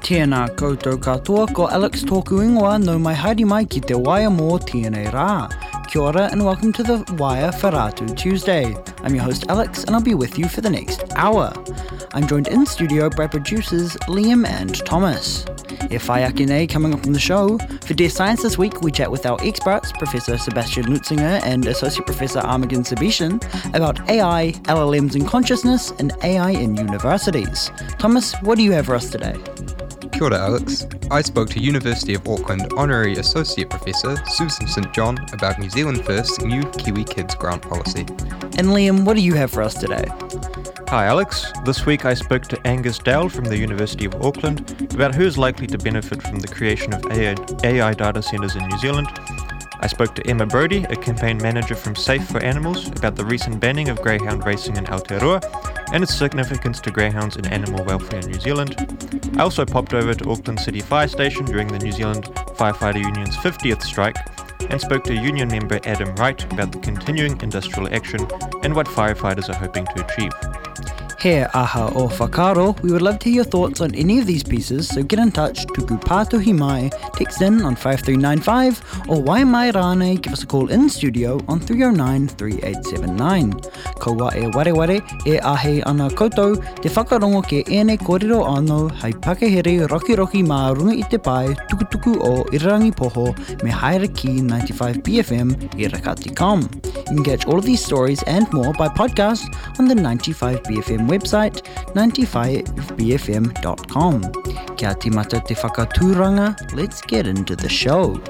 Tēnā koutou katoa, ko Alex tōku ingoa no mai haere mai ki te waia mō tēnei rā. Kia ora and welcome to the Wire Whāratu Tuesday. I'm your host Alex and I'll be with you for the next hour. I'm joined in studio by producers Liam and Thomas. E whai ake nei coming up on the show. For Dear Science this week, we chat with our experts, Professor Sebastian Lutzinger and Associate Professor Armagen Sebastian, about AI, LLMs in consciousness, and AI in universities. Thomas, what do you have for us today? Kia ora, Alex. I spoke to University of Auckland Honorary Associate Professor Susan St John about New Zealand First's new Kiwi Kids grant policy. And Liam, what do you have for us today? Hi Alex, this week I spoke to Angus Dowell from the University of Auckland about who is likely to benefit from the creation of AI data centres in New Zealand. I spoke to Emma Brodie, a campaign manager from Safe for Animals, about the recent banning of greyhound racing in Aotearoa and its significance to greyhounds and animal welfare in New Zealand. I also popped over to Auckland City Fire Station during the New Zealand Firefighter Union's 50th strike and spoke to union member Adam Wright about the continuing industrial action and what firefighters are hoping to achieve. He aha o whakaro, we would love to hear your thoughts on any of these pieces, so get in touch to Kupatohi Mai, text in on 5395, or Wai Mai Rānei, give us a call in studio on 309-3879. Kaua e wareware, e ahe ana koutou, te whakarongo ke ene kōrero anō, hei pakehere roki mā runga i te pai, tukutuku o Irirangi Poho, me haere ki 95BFM i Rakati.com. You can catch all of these stories and more by podcast on the 95BFM website, 95bfm.com. Kia timata te whakatūranga, let's get into the show.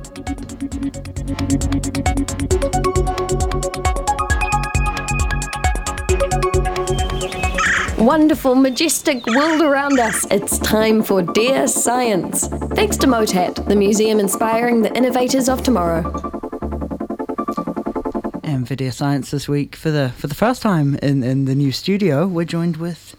Wonderful, majestic world around us. It's time for Dear Science. Thanks to MOTAT, the museum inspiring the innovators of tomorrow. And for Dear Science this week, for the first time in the new studio, we're joined with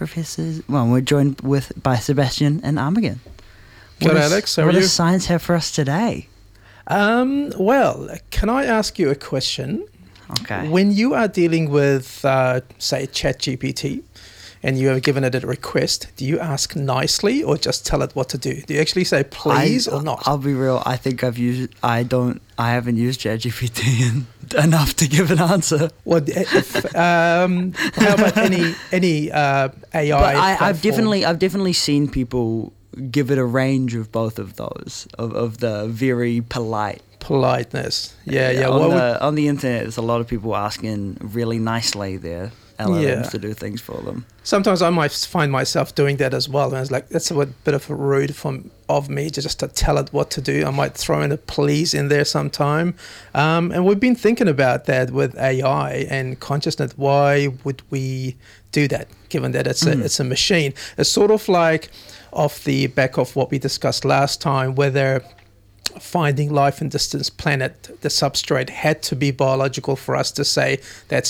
by Sebastian and Armagen. Good, Alex. How are you? What does science have for us today? Well, can I ask you a question? Okay. When you are dealing with, say, ChatGPT, and you have given it a request, do you ask nicely or just tell it what to do? Do you actually say please or not? I'll be real. I think I haven't used ChatGPT enough to give an answer. Well, how about any AI? But I've definitely seen people give it a range of both of those, of the very politeness. Yeah. On the internet, there's a lot of people asking really nicely their LLMs to do things for them. Sometimes I might find myself doing that as well. And it's like, that's a bit of a rude of me just to tell it what to do. I might throw in a please in there sometime. And we've been thinking about that with AI and consciousness. Why would we do that, given that it's a machine? It's sort of like off the back of what we discussed last time, whether finding life in distant planet, the substrate had to be biological for us to say that's